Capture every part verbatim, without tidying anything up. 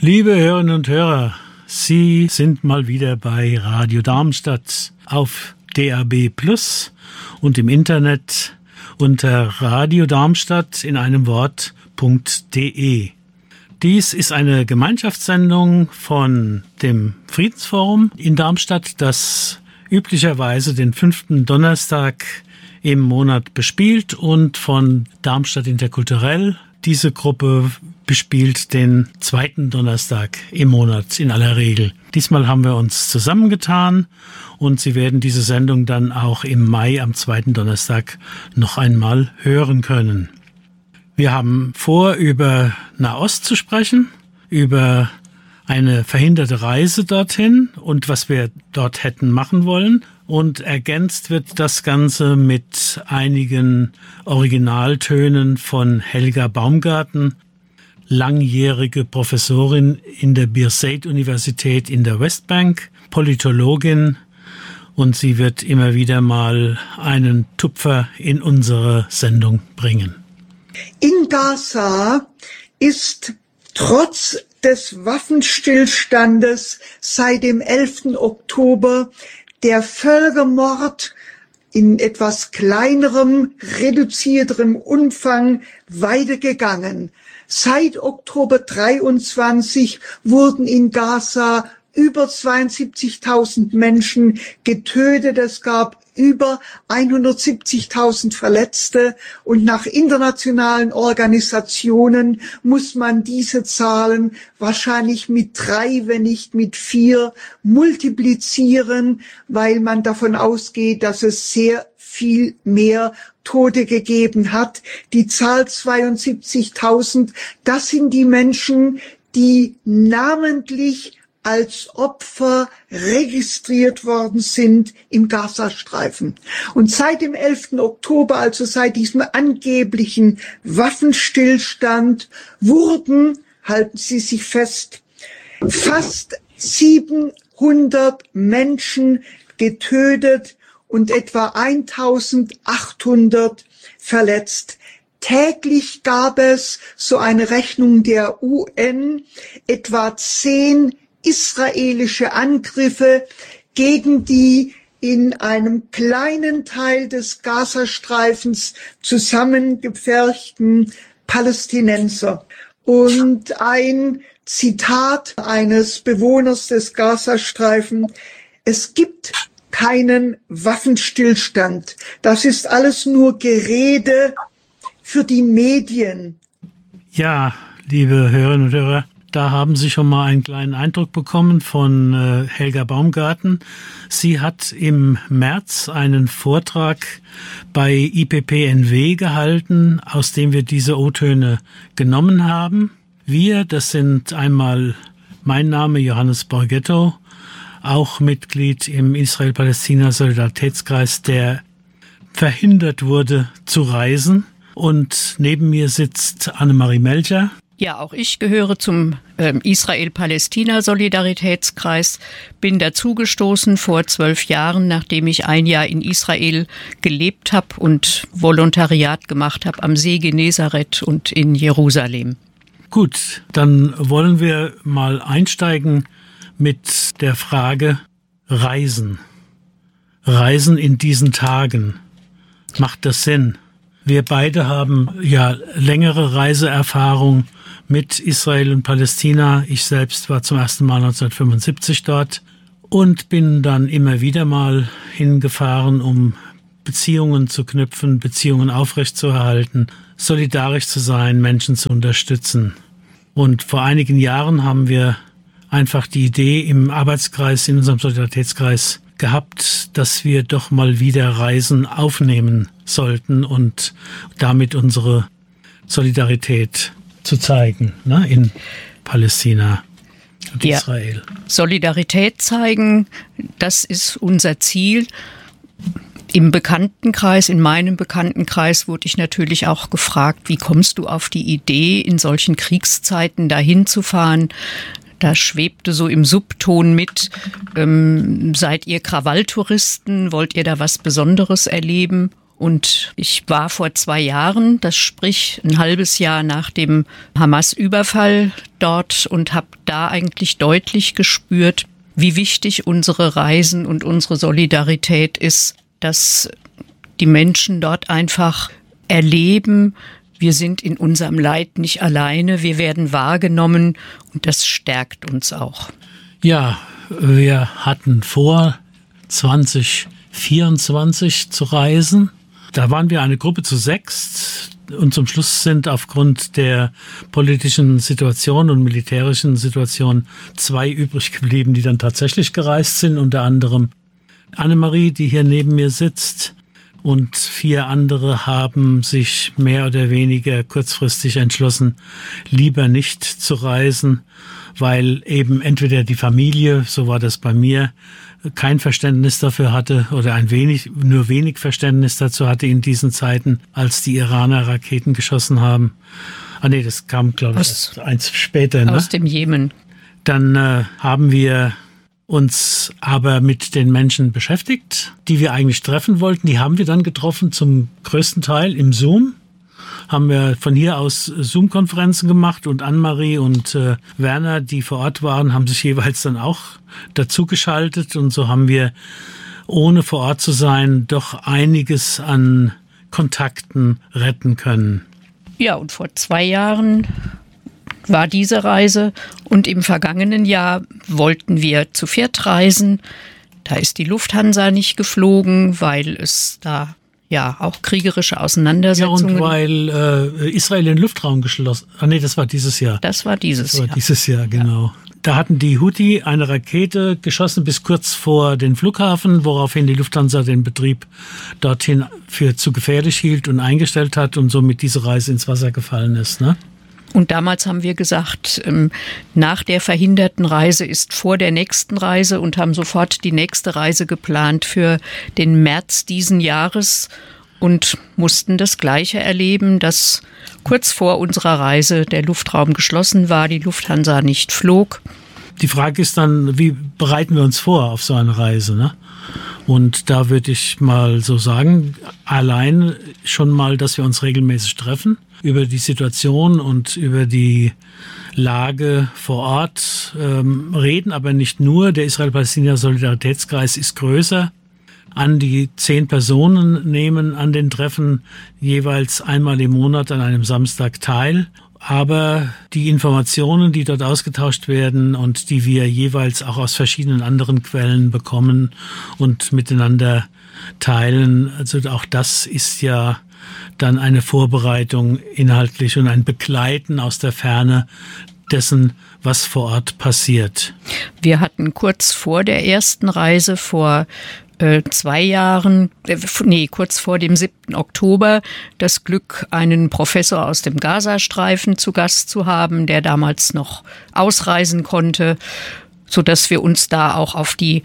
Liebe Hörerinnen und Hörer, Sie sind mal wieder bei Radio Darmstadt auf D A B Plus und im Internet unter Radio Darmstadt in einem Wort.de. Dies ist eine Gemeinschaftssendung von dem Friedensforum in Darmstadt, das üblicherweise den fünften Donnerstag im Monat bespielt, und von Darmstadt Interkulturell. Diese Gruppe bespielt den zweiten Donnerstag im Monat in aller Regel. Diesmal haben wir uns zusammengetan und Sie werden diese Sendung dann auch im Mai am zweiten Donnerstag noch einmal hören können. Wir haben vor, über Nahost zu sprechen, über eine verhinderte Reise dorthin und was wir dort hätten machen wollen. Und ergänzt wird das Ganze mit einigen Originaltönen von Helga Baumgarten, langjährige Professorin in der Birzeit-Universität in der Westbank, Politologin, und sie wird immer wieder mal einen Tupfer in unsere Sendung bringen. In Gaza ist trotz des Waffenstillstandes seit dem elften Oktober der Völkermord in etwas kleinerem, reduzierterem Umfang weitergegangen. Seit Oktober dreiundzwanzig wurden in Gaza über zweiundsiebzigtausend Menschen getötet. Es gab über hundertsiebzigtausend Verletzte, und nach internationalen Organisationen muss man diese Zahlen wahrscheinlich mit drei, wenn nicht mit vier multiplizieren, weil man davon ausgeht, dass es sehr viel mehr Tote gegeben hat. Die Zahl zweiundsiebzigtausend, das sind die Menschen, die namentlich als Opfer registriert worden sind im Gazastreifen. Und seit dem elften Oktober, also seit diesem angeblichen Waffenstillstand, wurden, halten Sie sich fest, fast siebenhundert Menschen getötet und etwa eintausendachthundert verletzt. Täglich gab es, so eine Rechnung der U N, etwa zehn israelische Angriffe gegen die in einem kleinen Teil des Gazastreifens zusammengepferchten Palästinenser. Und ein Zitat eines Bewohners des Gazastreifen: Es gibt keinen Waffenstillstand. Das ist alles nur Gerede für die Medien. Ja, liebe Hörerinnen und Hörer, da haben Sie schon mal einen kleinen Eindruck bekommen von äh, Helga Baumgarten. Sie hat im März einen Vortrag bei I P P N W gehalten, aus dem wir diese O-Töne genommen haben. Wir, das sind einmal mein Name, Johannes Borgetto, auch Mitglied im Israel-Palästina-Solidaritätskreis, der verhindert wurde zu reisen. Und neben mir sitzt Annemarie Melcher. Ja, auch ich gehöre zum ähm, Israel-Palästina-Solidaritätskreis, bin dazugestoßen vor zwölf Jahren, nachdem ich ein Jahr in Israel gelebt habe und Volontariat gemacht habe am See Genezareth und in Jerusalem. Gut, dann wollen wir mal einsteigen mit der Frage Reisen. Reisen in diesen Tagen. Macht das Sinn? Wir beide haben ja längere Reiseerfahrung mit Israel und Palästina. Ich selbst war zum ersten Mal neunzehnhundertfünfundsiebzig dort und bin dann immer wieder mal hingefahren, um Beziehungen zu knüpfen, Beziehungen aufrechtzuerhalten, solidarisch zu sein, Menschen zu unterstützen. Und vor einigen Jahren haben wir einfach die Idee im Arbeitskreis, in unserem Solidaritätskreis gehabt, dass wir doch mal wieder Reisen aufnehmen sollten und damit unsere Solidarität zu zeigen, ne, in Palästina und ja, Israel. Solidarität zeigen, das ist unser Ziel. Im Bekanntenkreis, in meinem Bekanntenkreis wurde ich natürlich auch gefragt, wie kommst du auf die Idee, in solchen Kriegszeiten dahin zu fahren? Da schwebte so im Subton mit, ähm, seid ihr Krawalltouristen, wollt ihr da was Besonderes erleben? Und ich war vor zwei Jahren, das sprich ein halbes Jahr nach dem Hamas-Überfall dort und habe da eigentlich deutlich gespürt, wie wichtig unsere Reisen und unsere Solidarität ist, dass die Menschen dort einfach erleben, wir sind in unserem Leid nicht alleine, wir werden wahrgenommen und das stärkt uns auch. Ja, wir hatten vor, zwanzig vierundzwanzig zu reisen. Da waren wir eine Gruppe zu sechst und zum Schluss sind aufgrund der politischen Situation und militärischen Situation zwei übrig geblieben, die dann tatsächlich gereist sind, unter anderem Annemarie, die hier neben mir sitzt, und vier andere haben sich mehr oder weniger kurzfristig entschlossen, lieber nicht zu reisen, weil eben entweder die Familie, so war das bei mir, kein Verständnis dafür hatte oder ein wenig, nur wenig Verständnis dazu hatte in diesen Zeiten, als die Iraner Raketen geschossen haben. Ah nee, das kam, glaube ich, erst eins später. Ne? Aus dem Jemen. Dann äh, haben wir uns aber mit den Menschen beschäftigt, die wir eigentlich treffen wollten. Die haben wir dann getroffen, zum größten Teil im Zoom. Haben wir von hier aus Zoom-Konferenzen gemacht und Annemarie und äh, Werner, die vor Ort waren, haben sich jeweils dann auch dazugeschaltet. Und so haben wir, ohne vor Ort zu sein, doch einiges an Kontakten retten können. Ja, und vor zwei Jahren war diese Reise und im vergangenen Jahr wollten wir zu viert reisen. Da ist die Lufthansa nicht geflogen, weil es da ja auch kriegerische Auseinandersetzungen. Ja, und weil äh, Israel den Luftraum geschlossen. Ah nee, das war dieses Jahr. Das war dieses Jahr. Das war dieses Jahr, genau. Ja. Da hatten die Houthi eine Rakete geschossen bis kurz vor den Flughafen, woraufhin die Lufthansa den Betrieb dorthin für zu gefährlich hielt und eingestellt hat und somit diese Reise ins Wasser gefallen ist, ne? Und damals haben wir gesagt, nach der verhinderten Reise ist vor der nächsten Reise und haben sofort die nächste Reise geplant für den März diesen Jahres und mussten das Gleiche erleben, dass kurz vor unserer Reise der Luftraum geschlossen war, die Lufthansa nicht flog. Die Frage ist dann, wie bereiten wir uns vor auf so eine Reise, ne? Und da würde ich mal so sagen, allein schon mal, dass wir uns regelmäßig treffen, über die Situation und über die Lage vor Ort ähm, reden, aber nicht nur. Der Israel-Palästina-Solidaritätskreis ist größer. An die zehn Personen nehmen an den Treffen jeweils einmal im Monat an einem Samstag teil. Aber die Informationen, die dort ausgetauscht werden und die wir jeweils auch aus verschiedenen anderen Quellen bekommen und miteinander teilen, also auch das ist ja dann eine Vorbereitung inhaltlich und ein Begleiten aus der Ferne dessen, was vor Ort passiert. Wir hatten kurz vor der ersten Reise vor äh, zwei Jahren, äh, nee, kurz vor dem siebten Oktober, das Glück, einen Professor aus dem Gazastreifen zu Gast zu haben, der damals noch ausreisen konnte, sodass wir uns da auch auf die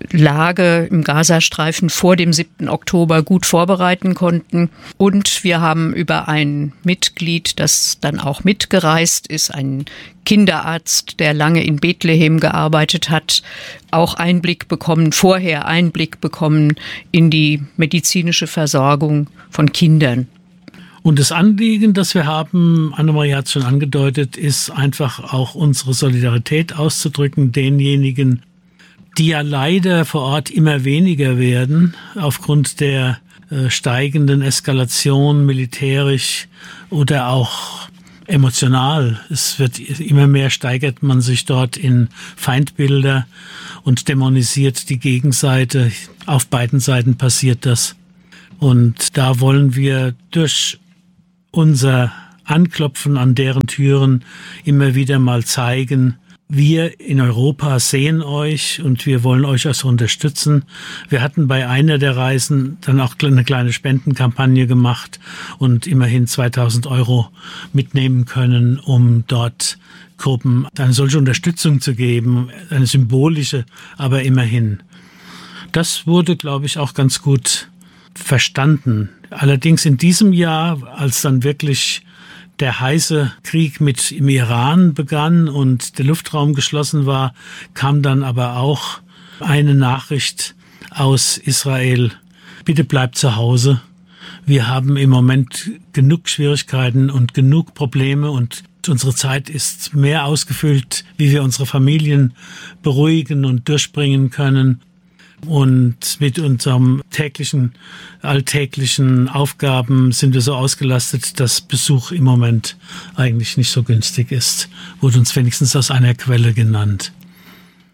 Lage im Gazastreifen vor dem siebten Oktober gut vorbereiten konnten. Und wir haben über ein Mitglied, das dann auch mitgereist ist, einen Kinderarzt, der lange in Bethlehem gearbeitet hat, auch Einblick bekommen, vorher Einblick bekommen in die medizinische Versorgung von Kindern. Und das Anliegen, das wir haben, Annemarie hat es schon angedeutet, ist einfach auch unsere Solidarität auszudrücken, denjenigen, die ja leider vor Ort immer weniger werden, aufgrund der äh, steigenden Eskalation militärisch oder auch emotional. Es wird immer mehr, steigert man sich dort in Feindbilder und dämonisiert die Gegenseite. Auf beiden Seiten passiert das. Und da wollen wir durch unser Anklopfen an deren Türen immer wieder mal zeigen, wir in Europa sehen euch und wir wollen euch also unterstützen. Wir hatten bei einer der Reisen dann auch eine kleine Spendenkampagne gemacht und immerhin zweitausend Euro mitnehmen können, um dort Gruppen eine solche Unterstützung zu geben, eine symbolische, aber immerhin. Das wurde, glaube ich, auch ganz gut verstanden. Allerdings in diesem Jahr, als dann wirklich der heiße Krieg mit im Iran begann und der Luftraum geschlossen war, kam dann aber auch eine Nachricht aus Israel: Bitte bleibt zu Hause. wir haben im Moment genug Schwierigkeiten und genug Probleme und unsere Zeit ist mehr ausgefüllt, wie wir unsere Familien beruhigen und durchbringen können. Und mit unserem täglichen, alltäglichen Aufgaben sind wir so ausgelastet, dass Besuch im Moment eigentlich nicht so günstig ist. Wurde uns wenigstens aus einer Quelle genannt.